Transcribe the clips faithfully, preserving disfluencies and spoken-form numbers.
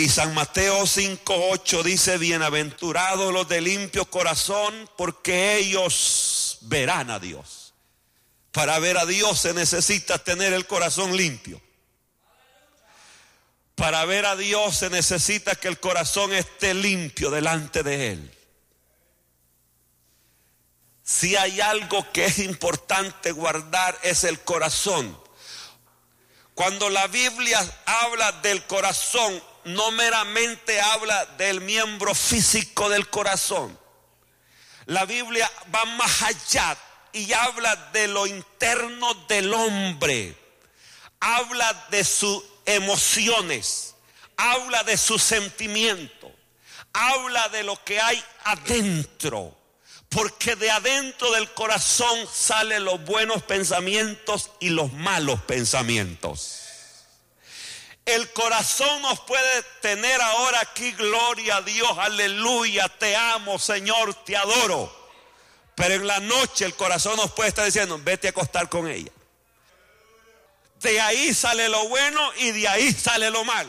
Y San Mateo cinco ocho dice: bienaventurados los de limpio corazón, porque ellos verán a Dios. Para ver a Dios se necesita tener el corazón limpio. Para ver a Dios se necesita que el corazón esté limpio delante de Él. Si hay algo que es importante guardar, es el corazón. Cuando la Biblia habla del corazón, no meramente habla del miembro físico del corazón. La Biblia va más allá y habla de lo interno del hombre. Habla de sus emociones, habla de sus sentimientos, habla de lo que hay adentro. Porque de adentro del corazón salen los buenos pensamientos y los malos pensamientos. El corazón nos puede tener ahora aquí: gloria a Dios, aleluya, te amo, Señor, te adoro. Pero en la noche el corazón nos puede estar diciendo: vete a acostar con ella. De ahí sale lo bueno y de ahí sale lo malo.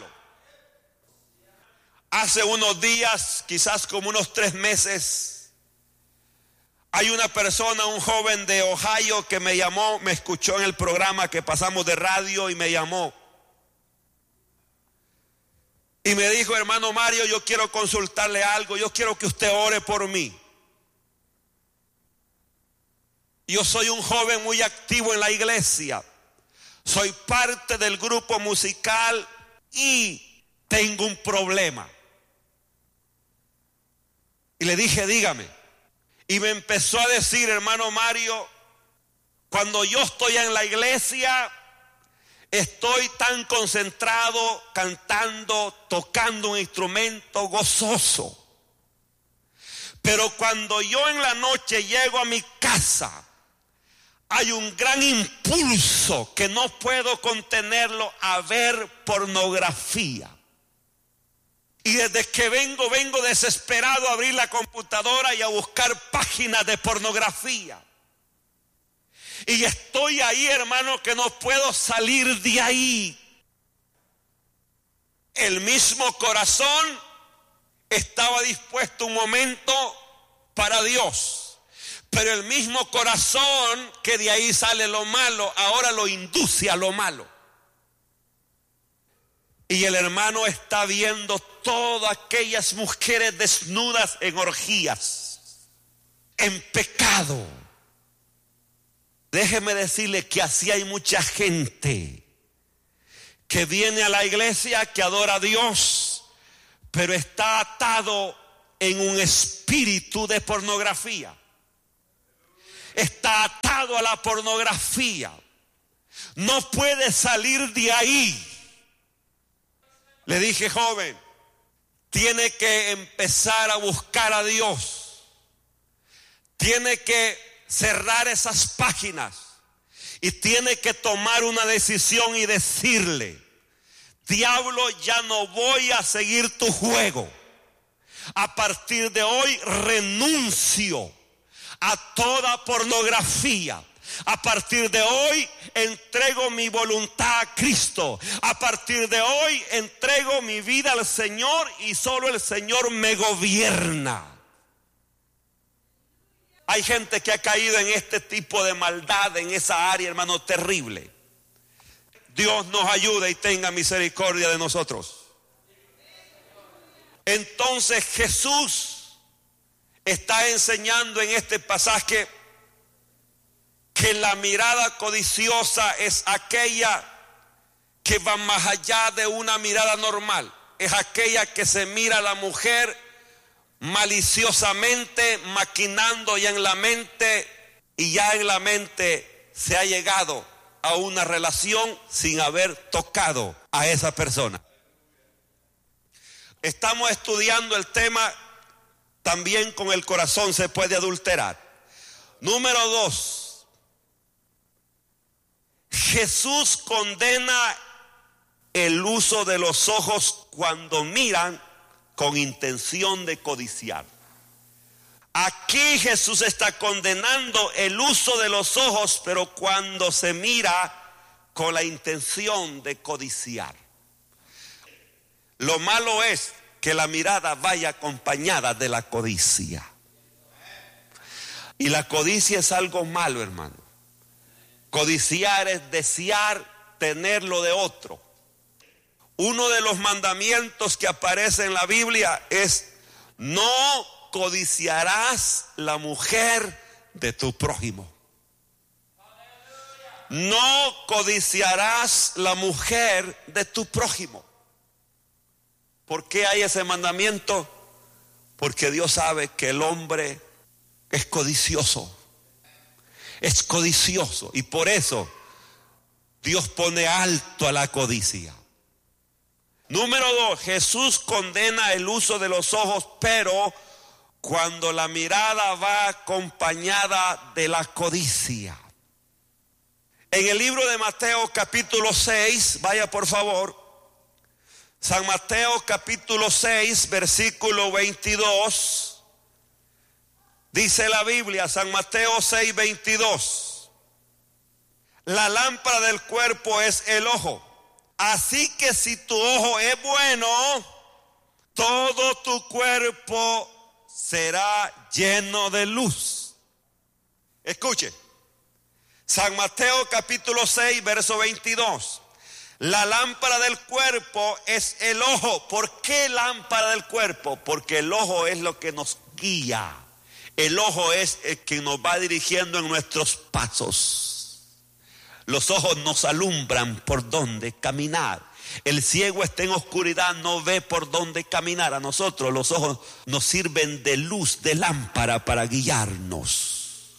Hace unos días, quizás como unos tres meses, hay una persona, un joven de Ohio, que me llamó, me escuchó en el programa que pasamos de radio y me llamó. Y me dijo: hermano Mario, yo quiero consultarle algo, yo quiero que usted ore por mí. Yo soy un joven muy activo en la iglesia, soy parte del grupo musical y tengo un problema. Y le dije: dígame. Y me empezó a decir: hermano Mario, cuando yo estoy en la iglesia, estoy tan concentrado, cantando, tocando un instrumento, gozoso. Pero cuando yo en la noche llego a mi casa, hay un gran impulso que no puedo contenerlo a ver pornografía. Y desde que vengo, vengo desesperado a abrir la computadora y a buscar páginas de pornografía. Y estoy ahí, hermano, que no puedo salir de ahí. El mismo corazón estaba dispuesto un momento para Dios, pero el mismo corazón que de ahí sale lo malo, ahora lo induce a lo malo. Y el hermano está viendo todas aquellas mujeres desnudas en orgías, en pecado. Déjeme decirle que así hay mucha gente que viene a la iglesia, que adora a Dios, pero está atado en un espíritu de pornografía. Está atado a la pornografía. No puede salir de ahí. Le dije: joven, tiene que empezar a buscar a Dios. Tiene que cerrar esas páginas y tiene que tomar una decisión y decirle: diablo, ya no voy a seguir tu juego. A partir de hoy renuncio a toda pornografía. A partir de hoy entrego mi voluntad a Cristo. A partir de hoy entrego mi vida al Señor y solo el Señor me gobierna. Hay gente que ha caído en este tipo de maldad, en esa área, hermano, terrible. Dios nos ayude y tenga misericordia de nosotros. Entonces Jesús está enseñando en este pasaje que la mirada codiciosa es aquella que va más allá de una mirada normal. Es aquella que se mira a la mujer maliciosamente, maquinando ya en la mente, y ya en la mente se ha llegado a una relación sin haber tocado a esa persona. Estamos estudiando el tema: también con el corazón se puede adulterar. Número dos, Jesús condena el uso de los ojos cuando miran con intención de codiciar. Aquí Jesús está condenando el uso de los ojos, pero cuando se mira con la intención de codiciar. Lo malo es que la mirada vaya acompañada de la codicia. Y la codicia es algo malo, hermano. Codiciar es desear tener lo de otro. Uno de los mandamientos que aparece en la Biblia es: no codiciarás la mujer de tu prójimo. No codiciarás la mujer de tu prójimo. ¿Por qué hay ese mandamiento? Porque Dios sabe que el hombre es codicioso. Es codicioso. Y por eso Dios pone alto a la codicia. Número dos, Jesús condena el uso de los ojos, pero cuando la mirada va acompañada de la codicia. En el libro de Mateo capítulo seis, vaya por favor, San Mateo capítulo seis, versículo veintidós, dice la Biblia, San Mateo seis, veintidós, la lámpara del cuerpo es el ojo. Así que si tu ojo es bueno, todo tu cuerpo será lleno de luz. Escuche, San Mateo capítulo seis, verso veintidós. La lámpara del cuerpo es el ojo. ¿Por qué lámpara del cuerpo? Porque el ojo es lo que nos guía. El ojo es el que nos va dirigiendo en nuestros pasos. Los ojos nos alumbran por dónde caminar. El ciego está en oscuridad, no ve por dónde caminar. A nosotros los ojos nos sirven de luz, de lámpara para guiarnos.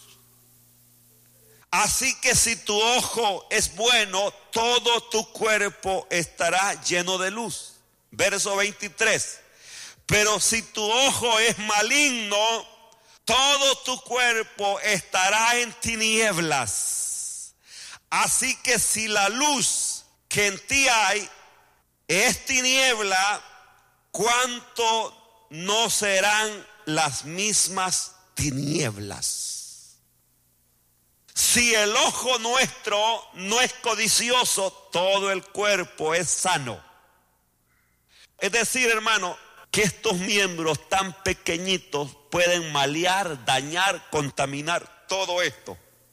Así que si tu ojo es bueno, todo tu cuerpo estará lleno de luz. Verso veintitrés. Pero si tu ojo es maligno, todo tu cuerpo estará en tinieblas. Así que si la luz que en ti hay es tiniebla, ¿cuánto no serán las mismas tinieblas? Si el ojo nuestro no es codicioso, todo el cuerpo es sano. Es decir, hermano, que estos miembros tan pequeñitos pueden malear, dañar, contaminar todo esto.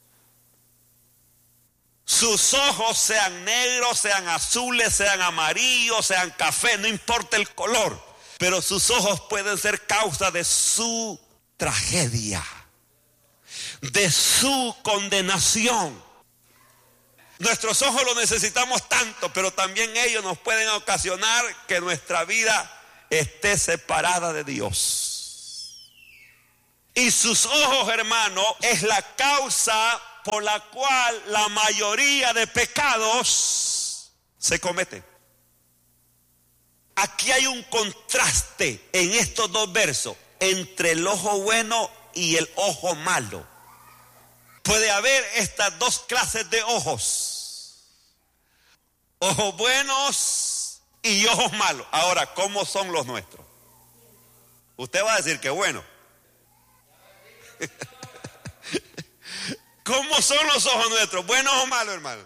Sus ojos sean negros, sean azules, sean amarillos, sean café, no importa el color, pero sus ojos pueden ser causa de su tragedia, de su condenación. Nuestros ojos los necesitamos tanto, pero también ellos nos pueden ocasionar que nuestra vida esté separada de Dios. Y sus ojos, hermano, es la causa por la cual la mayoría de pecados se cometen. Aquí hay un contraste en estos dos versos entre el ojo bueno y el ojo malo. Puede haber estas dos clases de ojos: ojos buenos y ojos malos. Ahora, ¿cómo son los nuestros? Usted va a decir que bueno. ¿Cómo son los ojos nuestros? ¿Buenos o malos, hermano?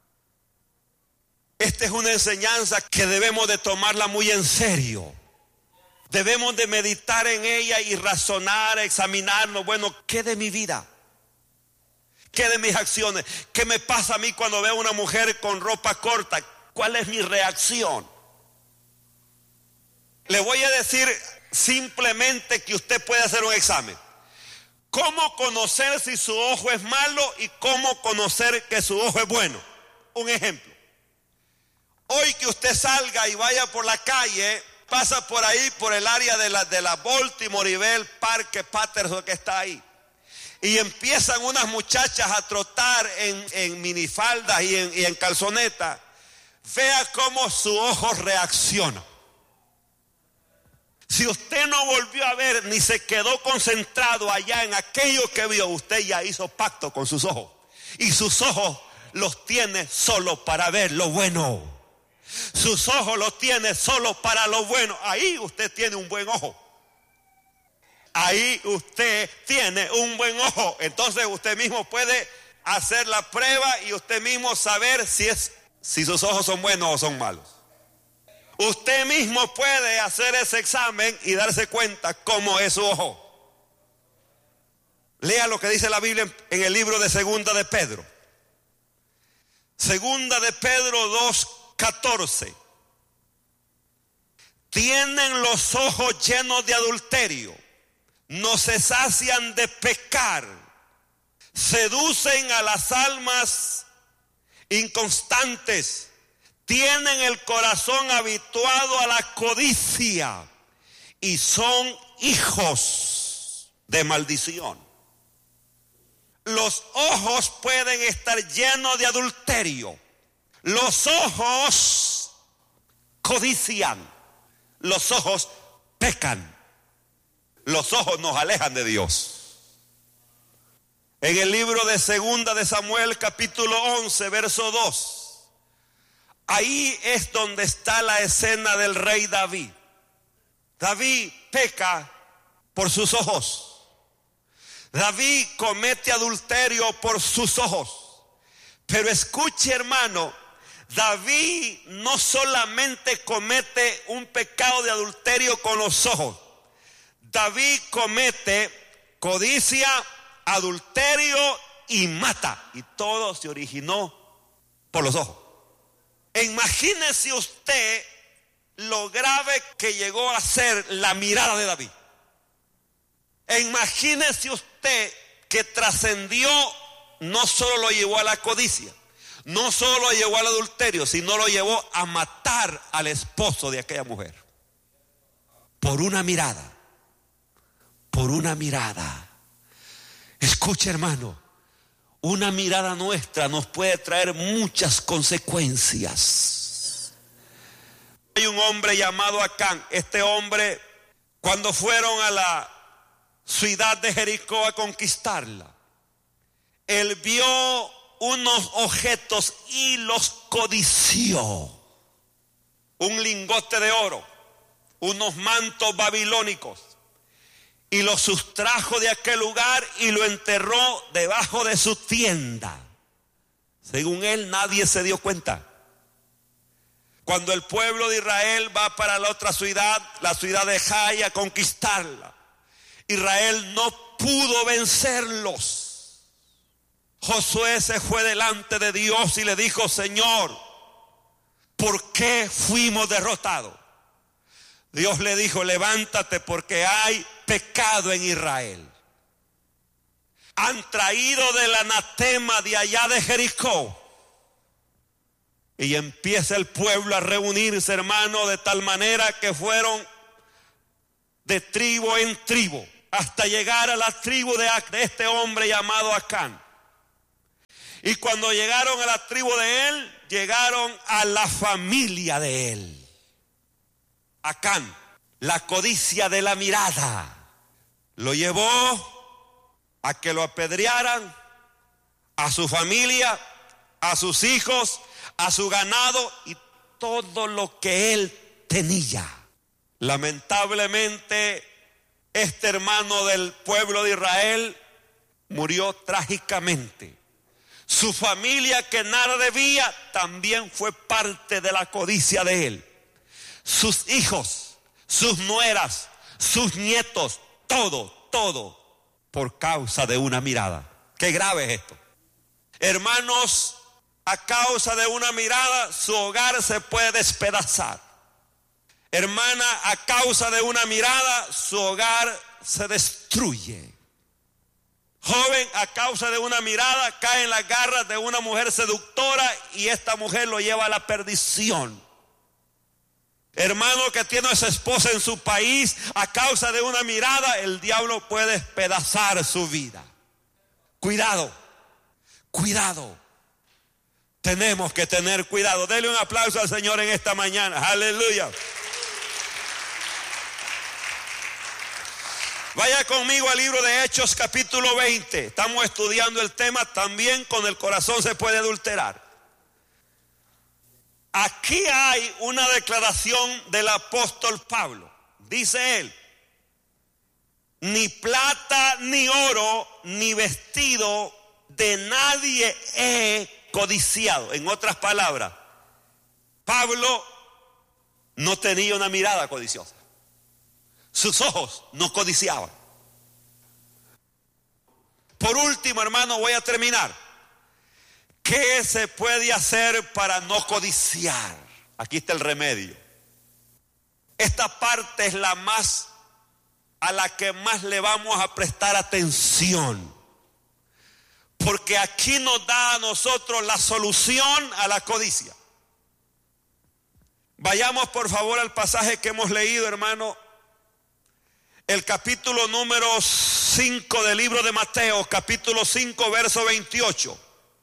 Esta es una enseñanza que debemos de tomarla muy en serio. Debemos de meditar en ella y razonar, examinarnos. Bueno, ¿qué de mi vida? ¿Qué de mis acciones? ¿Qué me pasa a mí cuando veo a una mujer con ropa corta? ¿Cuál es mi reacción? Le voy a decir simplemente que usted puede hacer un examen. ¿Cómo conocer si su ojo es malo y cómo conocer que su ojo es bueno? Un ejemplo. Hoy que usted salga y vaya por la calle, pasa por ahí, por el área de la, de la Baltimore y ve el parque Patterson que está ahí. Y empiezan unas muchachas a trotar en, en minifaldas y en, y en calzoneta. Vea cómo su ojo reacciona. Si usted no volvió a ver ni se quedó concentrado allá en aquello que vio, usted ya hizo pacto con sus ojos. Y sus ojos los tiene solo para ver lo bueno. Sus ojos los tiene solo para lo bueno. Ahí usted tiene un buen ojo. Ahí usted tiene un buen ojo. Entonces usted mismo puede hacer la prueba y usted mismo saber si, es, si sus ojos son buenos o son malos. Usted mismo puede hacer ese examen y darse cuenta cómo es su ojo. Lea lo que dice la Biblia en el libro de Segunda de Pedro. Segunda de Pedro dos catorce. Tienen los ojos llenos de adulterio, no se sacian de pecar, seducen a las almas inconstantes, tienen el corazón habituado a la codicia y son hijos de maldición. Los ojos pueden estar llenos de adulterio. Los ojos codician. Los ojos pecan. Los ojos nos alejan de Dios. En el libro de Segunda de Samuel, capítulo once, verso dos. Ahí es donde está la escena del rey David. David peca por sus ojos. David comete adulterio por sus ojos. Pero escuche, hermano, David no solamente comete un pecado de adulterio con los ojos. David comete codicia, adulterio y mata. Y todo se originó por los ojos. Imagínese usted lo grave que llegó a ser la mirada de David. Imagínese usted que trascendió, no solo lo llevó a la codicia, no solo lo llevó al adulterio, sino lo llevó a matar al esposo de aquella mujer. Por una mirada, por una mirada. Escuche, hermano, una mirada nuestra nos puede traer muchas consecuencias. Hay un hombre llamado Acán. Este hombre, cuando fueron a la ciudad de Jericó a conquistarla, él vio unos objetos y los codició. Un lingote de oro, unos mantos babilónicos, y lo sustrajo de aquel lugar y lo enterró debajo de su tienda. Según él, nadie se dio cuenta. Cuando el pueblo de Israel va para la otra ciudad, la ciudad de Jai, a conquistarla, Israel no pudo vencerlos. Josué se fue delante de Dios y le dijo: Señor, ¿por qué fuimos derrotados? Dios le dijo: levántate, porque hay pecado en Israel. Han traído del anatema de allá de Jericó. Y empieza el pueblo a reunirse, hermano, de tal manera que fueron de tribu en tribu, hasta llegar a la tribu de, de este hombre llamado Acán. Y cuando llegaron a la tribu de él, llegaron a la familia de él. Acán, la codicia de la mirada, lo llevó a que lo apedrearan, a su familia, a sus hijos, a su ganado y todo lo que él tenía. Lamentablemente, este hermano del pueblo de Israel murió trágicamente. Su familia, que nada debía, también fue parte de la codicia de él. Sus hijos, sus nueras, sus nietos, todo, todo por causa de una mirada. Qué grave es esto. Hermanos, a causa de una mirada su hogar se puede despedazar. Hermana, a causa de una mirada su hogar se destruye. Joven, a causa de una mirada cae en las garras de una mujer seductora y esta mujer lo lleva a la perdición. Hermano que tiene a su esposa en su país, a causa de una mirada el diablo puede despedazar su vida. Cuidado, cuidado. Tenemos que tener cuidado. Dele un aplauso al Señor en esta mañana. Aleluya. Vaya conmigo al libro de Hechos, capítulo veinte. Estamos estudiando el tema, también con el corazón se puede adulterar. Aquí hay una declaración del apóstol Pablo. Dice él: ni plata, ni oro, ni vestido de nadie he codiciado. En otras palabras, Pablo no tenía una mirada codiciosa. Sus ojos no codiciaban. Por último, hermano, voy a terminar. ¿Qué se puede hacer para no codiciar? Aquí está el remedio. Esta parte es la más, a la que más le vamos a prestar atención. Porque aquí nos da a nosotros la solución a la codicia. Vayamos por favor al pasaje que hemos leído, hermano. El capítulo número cinco del libro de Mateo, capítulo cinco, verso veintiocho.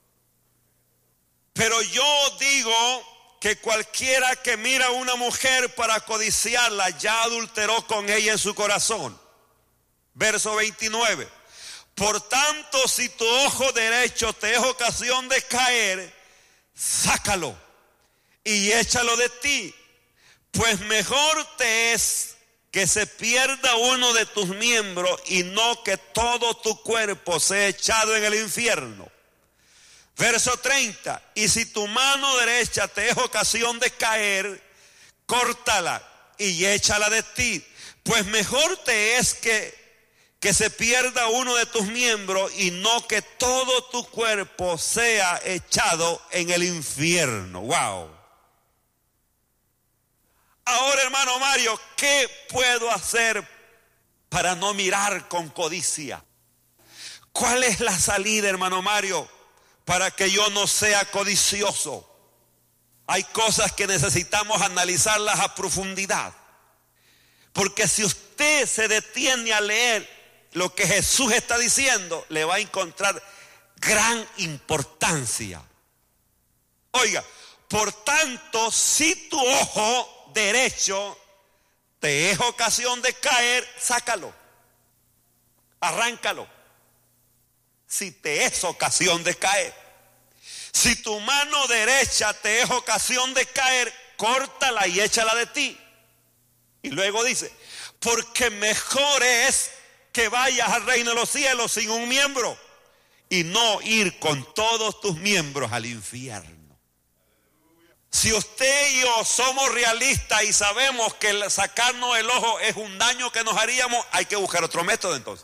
Pero yo digo que cualquiera que mira a una mujer para codiciarla, ya adulteró con ella en su corazón. Verso veintinueve. Por tanto, si tu ojo derecho te es ocasión de caer, sácalo y échalo de ti, pues mejor te es que se pierda uno de tus miembros y no que todo tu cuerpo sea echado en el infierno. Verso treinta. Y si tu mano derecha te es ocasión de caer, córtala y échala de ti, pues mejor te es que que se pierda uno de tus miembros y no que todo tu cuerpo sea echado en el infierno. Wow. Ahora, hermano Mario, ¿qué puedo hacer para no mirar con codicia? ¿Cuál es la salida, hermano Mario, para que yo no sea codicioso? Hay cosas que necesitamos analizarlas a profundidad. Porque si usted se detiene a leer lo que Jesús está diciendo, le va a encontrar gran importancia. Oiga, por tanto, si tu ojo derecho te es ocasión de caer, sácalo, arráncalo. Si te es ocasión de caer. Si tu mano derecha te es ocasión de caer, córtala y échala de ti. Y luego dice, porque mejor es que vayas al reino de los cielos sin un miembro y no ir con todos tus miembros al infierno. Si usted y yo somos realistas y sabemos que sacarnos el ojo es un daño que nos haríamos, hay que buscar otro método entonces.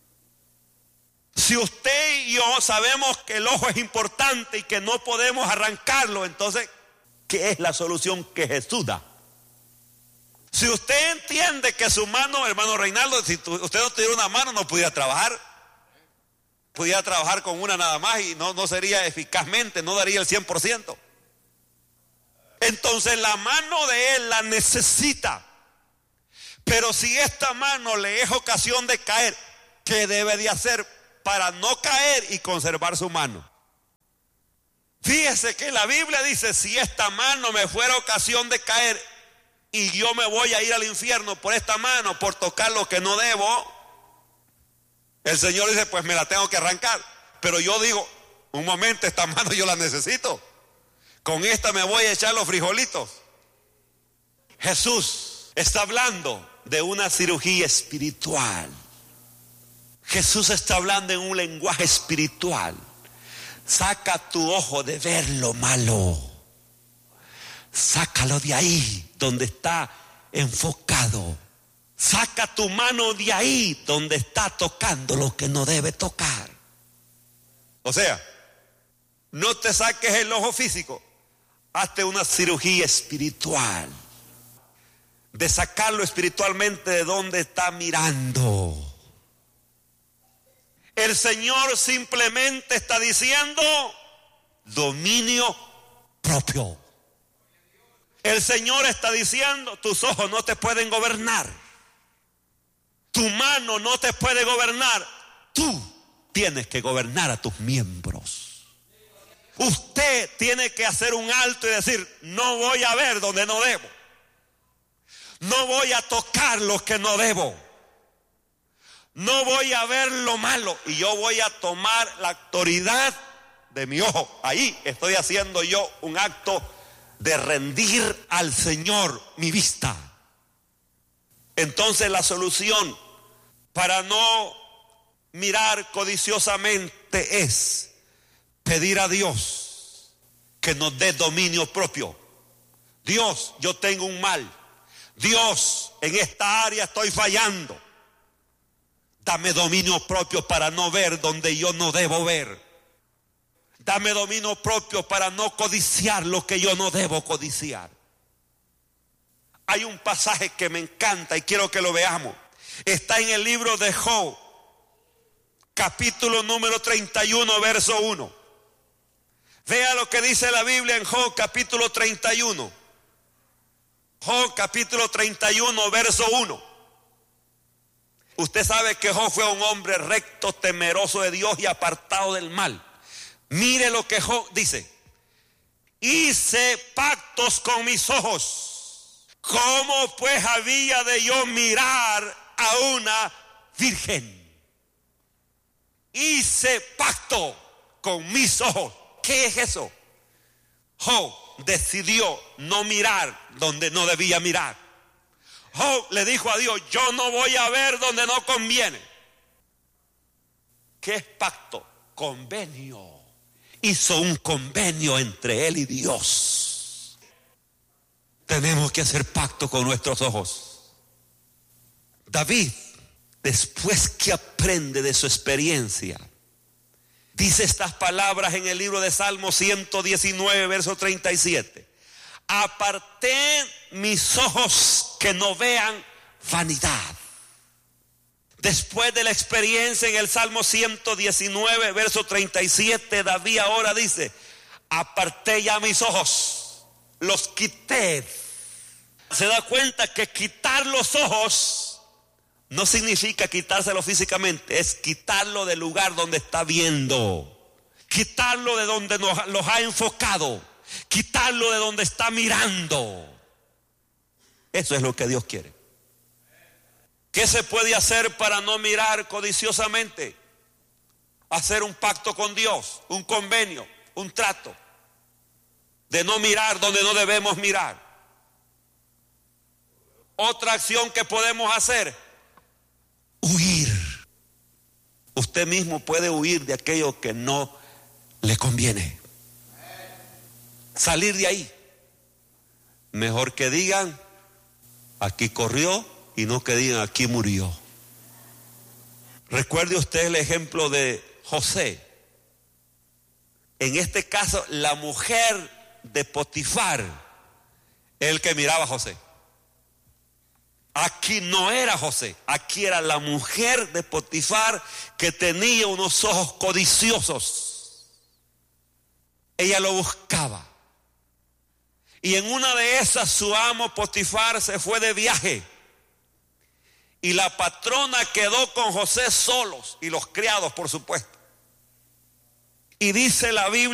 Si usted y yo sabemos que el ojo es importante y que no podemos arrancarlo, entonces, ¿qué es la solución que Jesús da? Si usted entiende que su mano, hermano Reinaldo, si tu, usted no tuviera una mano no pudiera trabajar. Pudiera trabajar con una nada más y no, no sería eficazmente, no daría el cien por ciento. Entonces la mano de él la necesita. Pero si esta mano le es ocasión de caer, ¿qué debe de hacer para no caer y conservar su mano? Fíjese que la Biblia dice, si esta mano me fuera ocasión de caer, y yo me voy a ir al infierno por esta mano, por tocar lo que no debo, el Señor dice, pues me la tengo que arrancar. Pero yo digo, un momento, esta mano yo la necesito. Con esta me voy a echar los frijolitos. Jesús está hablando de una cirugía espiritual. Jesús está hablando en un lenguaje espiritual. Saca tu ojo de ver lo malo. Sácalo de ahí donde está enfocado. Saca tu mano de ahí donde está tocando lo que no debe tocar. O sea, no te saques el ojo físico, hazte una cirugía espiritual de sacarlo espiritualmente de donde está mirando. El Señor simplemente está diciendo dominio propio. El Señor está diciendo, tus ojos no te pueden gobernar. Tu mano no te puede gobernar. Tú tienes que gobernar a tus miembros. Usted tiene que hacer un alto y decir, no voy a ver donde no debo. No voy a tocar lo que no debo. No voy a ver lo malo y yo voy a tomar la autoridad de mi ojo. Ahí estoy haciendo yo un acto de rendir al Señor mi vista. Entonces la solución para no mirar codiciosamente es pedir a Dios que nos dé dominio propio, Dios, yo tengo un mal. Dios, en esta área estoy fallando. Dame dominio propio para no ver donde yo no debo ver. Dame dominio propio para no codiciar lo que yo no debo codiciar. Hay un pasaje que me encanta y quiero que lo veamos. Está en el libro de Job, capítulo número treinta y uno, verso uno. Vea lo que dice la Biblia en Job, capítulo treinta y uno. Job, capítulo treinta y uno, verso uno. Usted sabe que Job fue un hombre recto, temeroso de Dios y apartado del mal. Mire lo que Job dice. Hice pactos con mis ojos. ¿Cómo pues había de yo mirar a una virgen? Hice pacto con mis ojos. ¿Qué es eso? Job decidió no mirar donde no debía mirar. Job le dijo a Dios, yo no voy a ver donde no conviene. ¿Qué es pacto? Convenio. Hizo un convenio entre él y Dios. Tenemos que hacer pacto con nuestros ojos. David, después que aprende de su experiencia, dice estas palabras en el libro de Salmo ciento diecinueve, verso treinta y siete. Aparté mis ojos que no vean vanidad. Después de la experiencia en el Salmo ciento diecinueve, verso treinta y siete, David ahora dice, aparté ya mis ojos, los quité. Se da cuenta que quitar los ojos no significa quitárselo físicamente, es quitarlo del lugar donde está viendo, quitarlo de donde nos, los ha enfocado, quitarlo de donde está mirando. Eso es lo que Dios quiere. ¿Qué se puede hacer para no mirar codiciosamente? Hacer un pacto con Dios, un convenio, un trato de no mirar donde no debemos mirar. Otra acción que podemos hacer, huir. Usted mismo puede huir de aquello que no le conviene. Salir de ahí. Mejor que digan, aquí corrió, y no que digan, aquí murió. Recuerde usted el ejemplo de José. En este caso, la mujer de Potifar, el que miraba a José. Aquí no era José, aquí era la mujer de Potifar que tenía unos ojos codiciosos. Ella lo buscaba. Y en una de esas su amo Potifar se fue de viaje. Y la patrona quedó con José solos y los criados, por supuesto. Y dice la Biblia